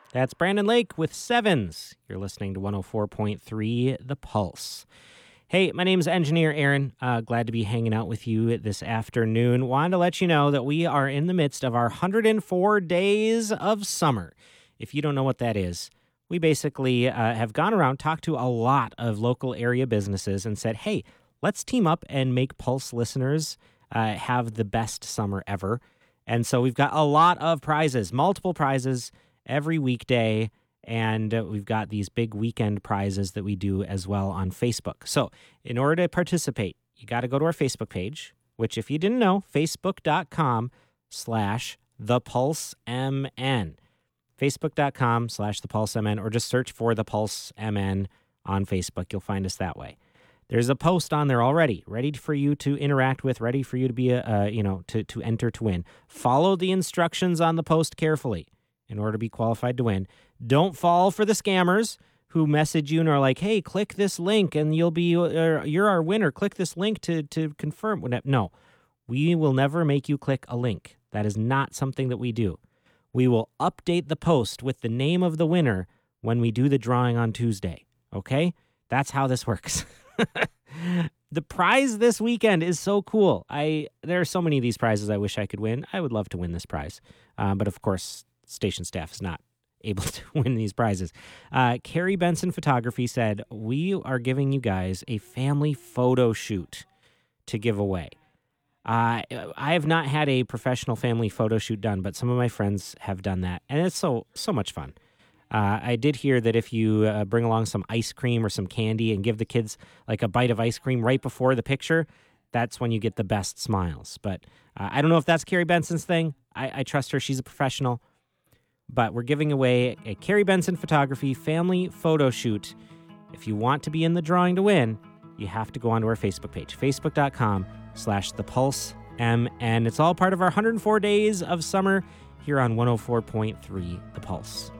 That's Brandon Lake with Sevens. You're listening to 104.3 The Pulse. Hey, my name is Engineer Aaron. Glad to be hanging out with you this afternoon. Wanted to let you know that we are in the midst of our 104 days of summer. If you don't know what that is, we basically have gone around, talked to a lot of local area businesses and said, hey, let's team up and make Pulse listeners have the best summer ever. And so we've got a lot of prizes, multiple prizes every weekday. And we've got these big weekend prizes that we do as well on Facebook. So in order to participate, you got to go to our Facebook page, which if you didn't know, facebook.com/thepulsemn. Facebook.com/thepulsemn, or just search for The Pulse MN on Facebook. You'll find us that way. There's a post on there already, ready for you to interact with, ready for you to be to enter to win. Follow the instructions on the post carefully in order to be qualified to win. Don't fall for the scammers who message you and are like, hey, click this link and you're our winner. Click this link to confirm. No, we will never make you click a link. That is not something that we do. We will update the post with the name of the winner when we do the drawing on Tuesday. Okay? That's how this works. The prize this weekend is so cool. There are so many of these prizes I wish I could win. I would love to win this prize. But of course, station staff is not able to win these prizes. Carrie Benson Photography said, we are giving you guys a family photo shoot to give away. I have not had a professional family photo shoot done, but some of my friends have done that, and it's so much fun. I did hear that if you bring along some ice cream or some candy and give the kids like a bite of ice cream right before the picture, that's when you get the best smiles. But I don't know if that's Carrie Benson's thing. I trust her. She's a professional. But we're giving away a Carrie Benson Photography family photo shoot. If you want to be in the drawing to win, you have to go onto our Facebook page, facebook.com/thepulsemn. It's all part of our 104 days of summer here on 104.3 The Pulse.